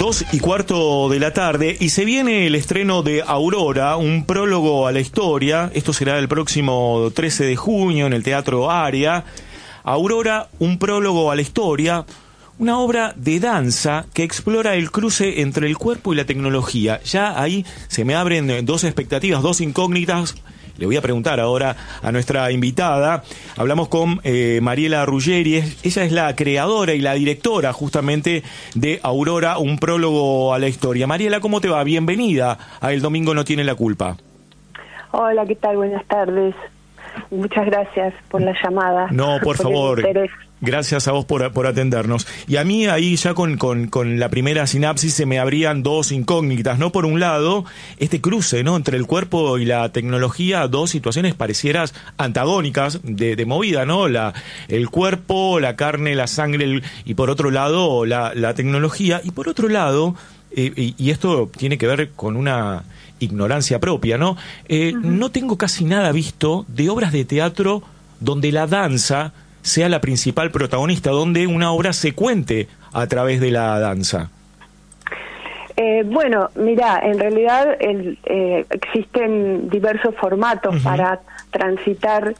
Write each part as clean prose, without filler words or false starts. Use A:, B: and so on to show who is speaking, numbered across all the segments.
A: 2:15 de la tarde y se viene el estreno de Aurora, un prólogo a la historia. Esto será el próximo 13 de junio en el Teatro Aria. Aurora, un prólogo a la historia, una obra de danza que explora el cruce entre el cuerpo y la tecnología. Ya ahí se me abren dos expectativas, dos incógnitas. Le voy a preguntar ahora a nuestra invitada. Hablamos con Mariela Ruggeri. Ella es la creadora y la directora justamente de Aurora, un prólogo a la historia. Mariela, ¿cómo te va? Bienvenida a El Domingo no tiene la culpa.
B: Hola, ¿qué tal? Buenas tardes. Muchas gracias por la llamada.
A: No, por favor. Gracias a vos por atendernos. Y a mí ahí ya con la primera sinapsis se me abrían dos incógnitas, ¿no? Por un lado, este cruce, ¿no? Entre el cuerpo y la tecnología, dos situaciones parecieras antagónicas de movida, ¿no? El cuerpo, la carne, la sangre, y por otro lado, la tecnología. Y por otro lado, y esto tiene que ver con una ignorancia propia, ¿no? No tengo casi nada visto de obras de teatro donde la danza sea la principal protagonista, donde una obra se cuente a través de la danza.
B: Bueno, mira, en realidad existen diversos formatos para transitar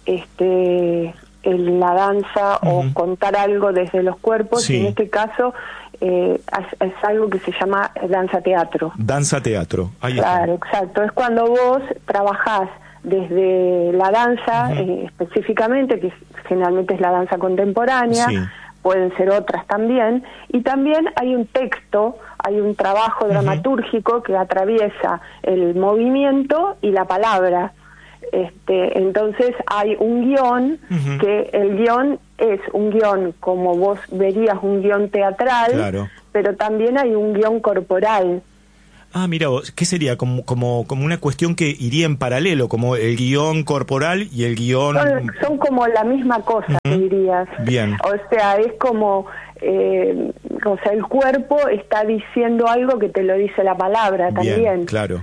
B: la danza o contar algo desde los cuerpos, y en este caso es algo que se llama danza-teatro. Danza-teatro, ahí claro, está. Exacto, es cuando vos trabajás desde la danza específicamente, que generalmente es la danza contemporánea, pueden ser otras también, y también hay un texto, hay un trabajo dramatúrgico que atraviesa el movimiento y la palabra. Entonces hay un guión, que el guión es un guión, como vos verías, un guión teatral, claro, pero también hay un guión corporal.
A: Ah, mira, ¿qué sería? Como una cuestión que iría en paralelo, como el guión corporal y el guión...
B: Son como la misma cosa, dirías. Bien. O sea, es como... el cuerpo está diciendo algo que te lo dice la palabra también. Bien, claro.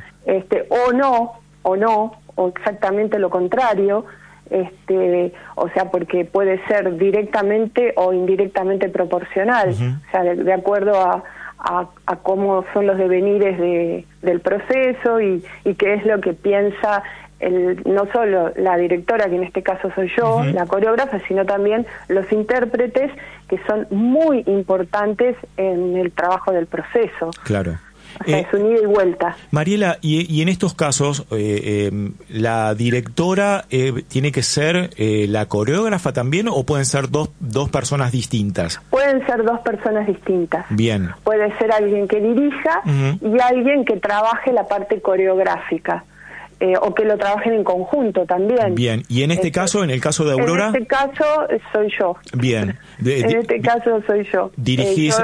B: O exactamente lo contrario. O sea, porque puede ser directamente o indirectamente proporcional. O sea, de acuerdo a cómo son los devenires del proceso y qué es lo que piensa no solo la directora, que en este caso soy yo, la coreógrafa, sino también los intérpretes, que son muy importantes en el trabajo del proceso. Claro. O sea, es un ida y vuelta.
A: Mariela, y en estos casos, ¿la directora tiene que ser la coreógrafa también, o pueden ser dos personas distintas?
B: Pueden ser dos personas distintas. Bien. Puede ser alguien que dirija y alguien que trabaje la parte coreográfica. O que lo trabajen en conjunto también. Bien, y en este caso, en el caso de Aurora... En este caso soy yo. Bien. En este caso soy yo. ¿Dirigís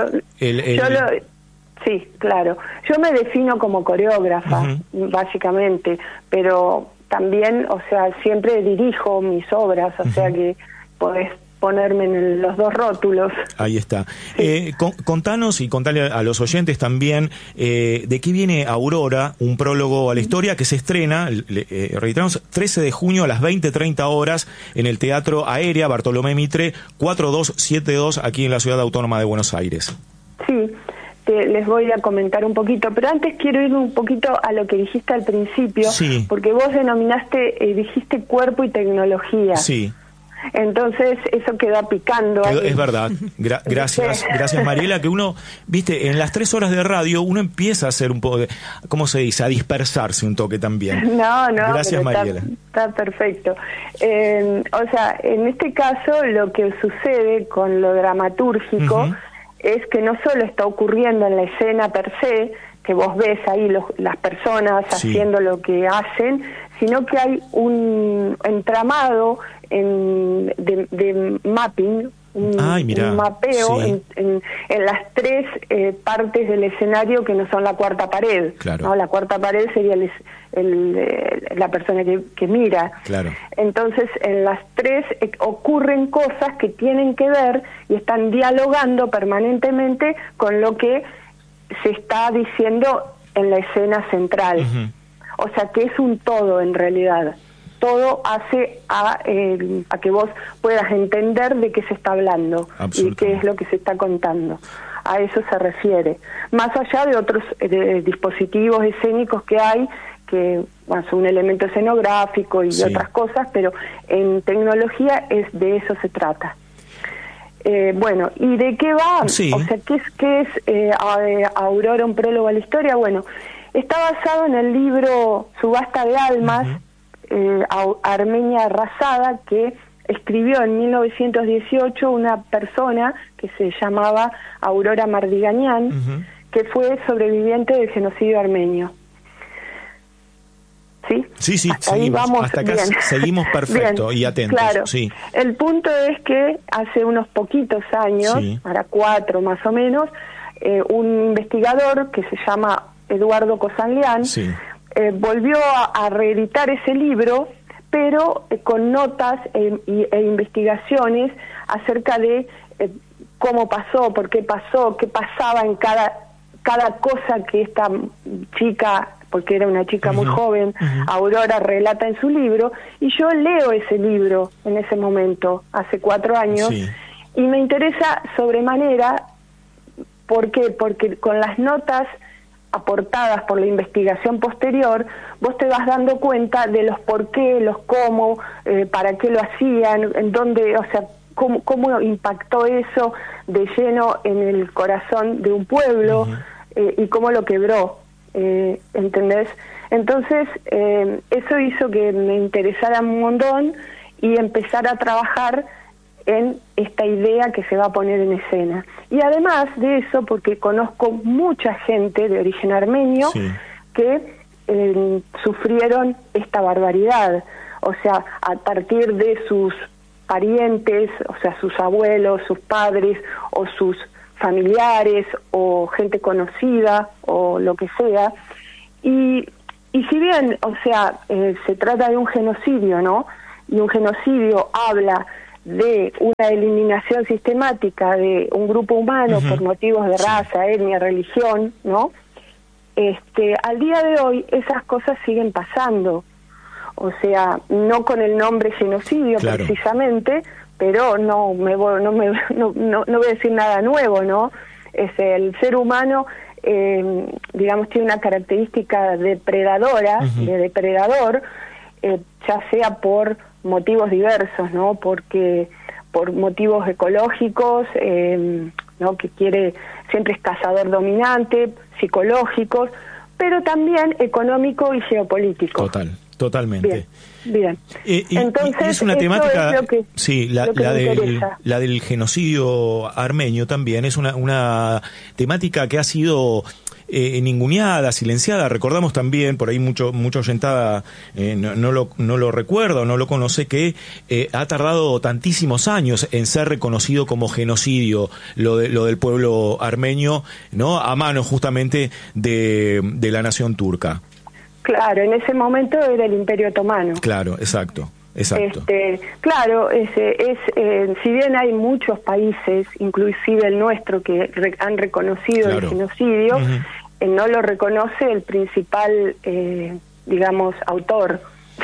B: Sí, claro. Yo me defino como coreógrafa, básicamente, pero también, o sea, siempre dirijo mis obras, o sea que podés ponerme en los dos rótulos. Ahí está. Sí.
A: Contanos y contale a los oyentes también de qué viene Aurora, un prólogo a la historia que se estrena, reiteramos, 13 de junio a las 20:30 horas en el Teatro Aria, Bartolomé Mitre, 4272, aquí en la Ciudad Autónoma de Buenos Aires.
B: Sí. Les voy a comentar un poquito, pero antes quiero ir un poquito a lo que dijiste al principio, porque vos dijiste cuerpo y tecnología. Sí. Entonces eso queda picando.
A: Es verdad. Gracias Mariela, que uno, viste, en las 3 horas de radio uno empieza a hacer un poco de, ¿cómo se dice? A dispersarse un toque también.
B: No,
A: gracias Mariela.
B: Está perfecto. O sea, en este caso lo que sucede con lo dramatúrgico es que no solo está ocurriendo en la escena per se, que vos ves ahí las personas haciendo lo que hacen, sino que hay un entramado de mapping, un mapeo en las 3 partes del escenario que no son la cuarta pared. Claro. ¿No? La cuarta pared sería la persona que mira. Claro. Entonces, en las 3 ocurren cosas que tienen que ver y están dialogando permanentemente con lo que se está diciendo en la escena central. O sea, que es un todo en realidad. Todo hace a que vos puedas entender de qué se está hablando y qué es lo que se está contando. a eso se refiere. Más allá de otros dispositivos escénicos que hay, que bueno, son un elemento escenográfico y otras cosas, pero en tecnología de eso se trata. Bueno, ¿y de qué va?
A: Sí.
B: O sea, ¿qué es Aurora, un prólogo a la historia? Bueno, está basado en el libro Subasta de Almas, Armenia Arrasada, que escribió en 1918 una persona que se llamaba Aurora Mardiganian, que fue sobreviviente del genocidio armenio. ¿Sí?
A: Sí,
B: hasta ahí vamos.
A: Hasta acá
B: bien.
A: seguimos perfecto y atentos.
B: Claro.
A: Sí.
B: El punto es que hace unos poquitos años, ahora 4 más o menos, un investigador que se llama Eduardo Cosanlián volvió a reeditar ese libro, pero con notas e investigaciones acerca de cómo pasó, por qué pasó, qué pasaba en cada cosa que esta chica, porque era una chica muy joven, Aurora relata en su libro, y yo leo ese libro en ese momento, hace 4 años, y me interesa sobremanera. ¿Por qué? Porque con las notas aportadas por la investigación posterior, vos te vas dando cuenta de los por qué, los cómo, para qué lo hacían, en dónde, o sea, cómo impactó eso de lleno en el corazón de un pueblo, y cómo lo quebró, ¿entendés? Entonces, eso hizo que me interesara un montón y empezar a trabajar en esta idea que se va a poner en escena. Y además de eso, porque conozco mucha gente de origen armenio que sufrieron esta barbaridad, o sea, a partir de sus parientes, o sea, sus abuelos, sus padres, o sus familiares, o gente conocida, o lo que sea. Y si bien, o sea, se trata de un genocidio, ¿no? Y un genocidio habla de una eliminación sistemática de un grupo humano por motivos de raza, etnia, religión, ¿no? Al día de hoy esas cosas siguen pasando, o sea, no con el nombre genocidio precisamente, pero no voy a decir nada nuevo, ¿no? El ser humano, digamos, tiene una característica depredadora, de depredador, ya sea por motivos diversos, ¿no? Porque por motivos ecológicos, ¿no? Que siempre es cazador dominante, psicológicos, pero también económico y geopolítico.
A: Totalmente.
B: Bien. Entonces,
A: y es una temática,
B: es
A: la del genocidio armenio también es una temática que ha sido ninguneada, silenciada. Recordamos también, por ahí mucho oyentada no lo recuerda o no lo conoce, que ha tardado tantísimos años en ser reconocido como genocidio lo del pueblo armenio, ¿no? A mano justamente de la nación turca. Claro, en ese momento era el Imperio Otomano. Claro, exacto.
B: Claro, si bien hay muchos países, inclusive el nuestro, que han reconocido el genocidio, no lo reconoce el principal, digamos, autor.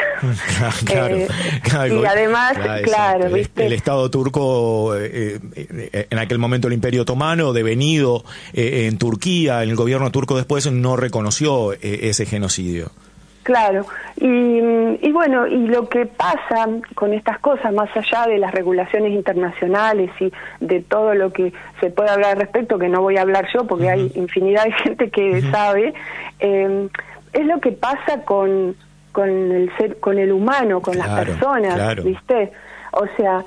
B: Claro. Y además, ¿viste? El Estado turco, en aquel momento el Imperio Otomano, devenido en Turquía, el gobierno turco después no reconoció ese genocidio. Claro, y bueno, y lo que pasa con estas cosas, más allá de las regulaciones internacionales y de todo lo que se puede hablar al respecto, que no voy a hablar yo porque hay infinidad de gente que sabe, es lo que pasa con el humano, con las personas, ¿viste? O sea,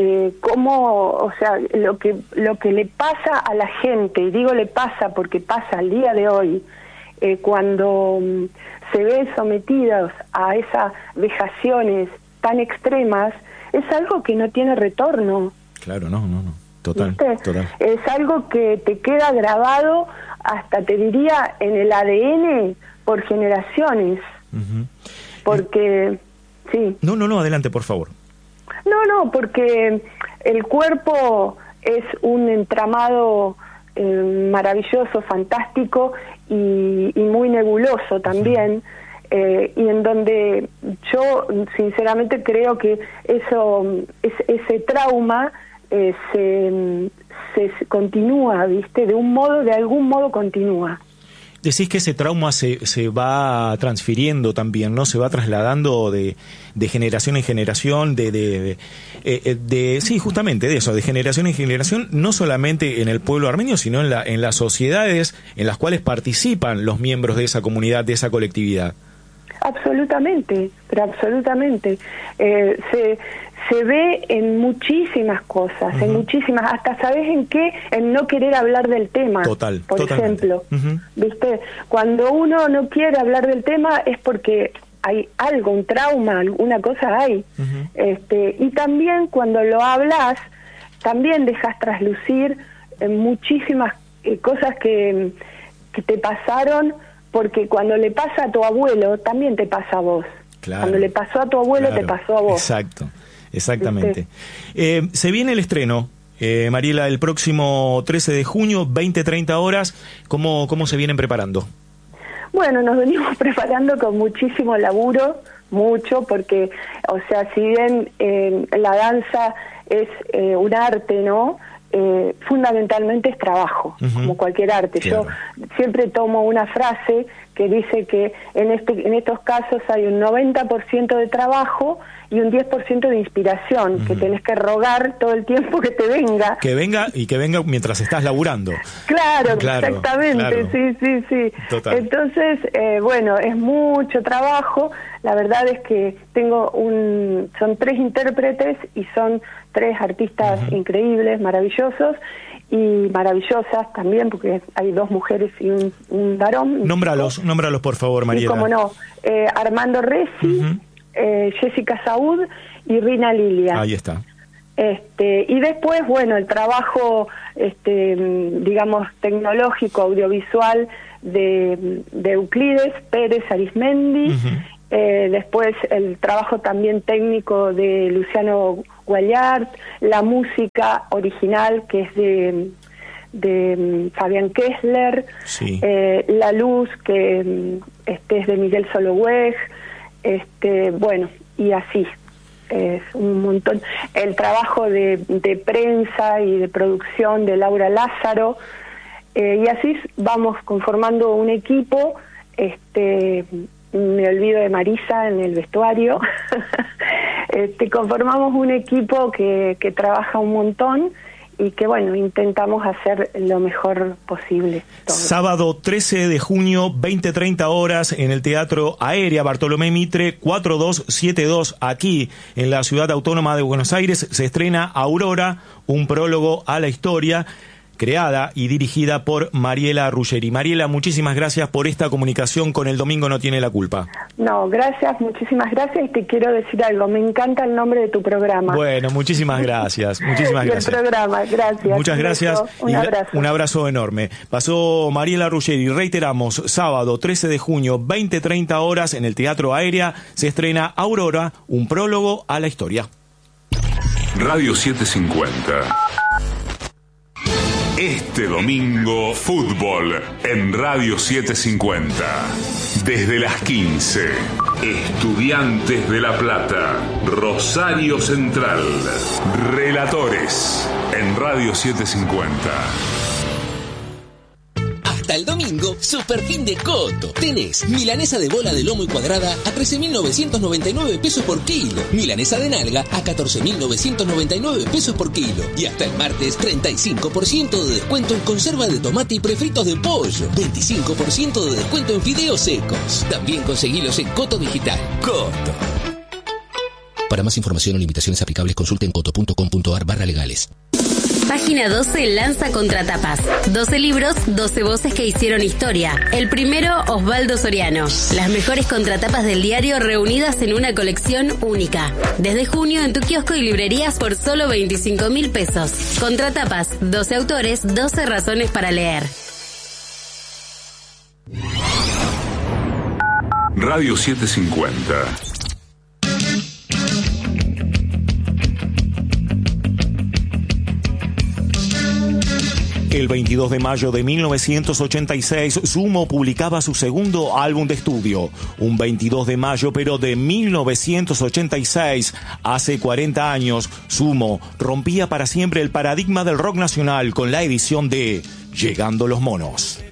B: lo que le pasa a la gente, y digo le pasa porque pasa al día de hoy, cuando se ven sometidos a esas vejaciones tan extremas, es algo que no tiene retorno. Claro, no. Total. Es algo que te queda grabado, hasta te diría, en el ADN por generaciones. Porque, No, adelante, por favor. No, porque el cuerpo es un entramado maravilloso, fantástico y muy nebuloso también, y en donde yo sinceramente creo que ese trauma se continúa, ¿viste? De algún modo continúa.
A: Decís que ese trauma se va transfiriendo también, ¿no? Se va trasladando de generación en generación, sí, justamente de eso, de generación en generación, no solamente en el pueblo armenio, sino en las sociedades en las cuales participan los miembros de esa comunidad, de esa colectividad.
B: Absolutamente, pero absolutamente. Se ve en muchísimas cosas, en muchísimas, hasta ¿sabes en qué? En no querer hablar del tema. Por ejemplo, ¿viste? Cuando uno no quiere hablar del tema es porque hay algo, un trauma, alguna cosa hay. Y también cuando lo hablas, también dejas traslucir muchísimas cosas que te pasaron, porque cuando le pasa a tu abuelo, también te pasa a vos. Claro, cuando le pasó a tu abuelo, te pasó a vos.
A: Exacto. Exactamente. Se viene el estreno, Mariela, el próximo 13 de junio, 20-30 horas. ¿Cómo se vienen preparando?
B: Bueno, nos venimos preparando con muchísimo laburo, mucho, porque, o sea, si bien la danza es un arte, ¿no? Fundamentalmente es trabajo, como cualquier arte. Claro. Yo siempre tomo una frase que dice que en estos casos hay un 90% de trabajo y un 10% de inspiración, que tenés que rogar todo el tiempo que te venga. Que venga
A: mientras estás laburando.
B: Claro, exactamente, claro. Sí. Total. Entonces, bueno, es mucho trabajo. La verdad es que son 3 intérpretes y son 3 artistas increíbles, maravillosos y maravillosas también, porque hay 2 mujeres y un varón. Nómbralos
A: por favor, Mariela.
B: Sí, cómo no. Armando Resi, Jessica Saúd y Rina Lilia.
A: Ahí está.
B: Y después, bueno, el trabajo, digamos, tecnológico, audiovisual de Euclides Pérez Arismendi. Después el trabajo también técnico de Luciano Guallart, la música original que es de Fabián Kessler, sí. La luz que es de Miguel Soloweg, bueno, y así es un montón. El trabajo de prensa y de producción de Laura Lázaro, y así vamos conformando un equipo. Me olvido de Marisa en el vestuario. Conformamos un equipo que trabaja un montón y que, bueno, intentamos hacer lo mejor posible. Todo.
A: Sábado 13 de junio, 20-30 horas, en el Teatro Aérea Bartolomé Mitre, 4272, aquí en la Ciudad Autónoma de Buenos Aires, se estrena Aurora, un prólogo a la historia, creada y dirigida por Mariela Ruggeri. Mariela, muchísimas gracias por esta comunicación con El Domingo No Tiene la Culpa.
B: No, gracias, muchísimas gracias, y te quiero decir algo, me encanta el nombre de tu programa.
A: Bueno, muchísimas gracias, muchísimas gracias.
B: El programa, gracias.
A: Muchas gracias. Un abrazo enorme. Pasó Mariela Ruggeri, reiteramos, sábado 13 de junio, 20-30 horas, en el Teatro Aérea, se estrena Aurora, un prólogo a la historia.
C: Radio 750. Este domingo, fútbol en Radio 750. Desde las 15, Estudiantes de La Plata, Rosario Central. Relatores en Radio 750.
D: Hasta el domingo, super fin de Coto. Tenés milanesa de bola de lomo y cuadrada a 13.999 pesos por kilo. Milanesa de nalga a 14.999 pesos por kilo. Y hasta el martes, 35% de descuento en conserva de tomate y prefritos de pollo. 25% de descuento en fideos secos. También conseguilos en Coto Digital. Coto. Para más información o limitaciones aplicables, consulten coto.com.ar/legales.
E: Página 12 lanza Contratapas. 12 libros, 12 voces que hicieron historia. El primero, Osvaldo Soriano. Las mejores contratapas del diario reunidas en una colección única. Desde junio en tu kiosco y librerías por solo 25.000 pesos. Contratapas, 12 autores, 12 razones para leer.
C: Radio 750.
A: El 22 de mayo de 1986, Sumo publicaba su segundo álbum de estudio. Un 22 de mayo, pero de 1986, hace 40 años, Sumo rompía para siempre el paradigma del rock nacional con la edición de Llegando los Monos.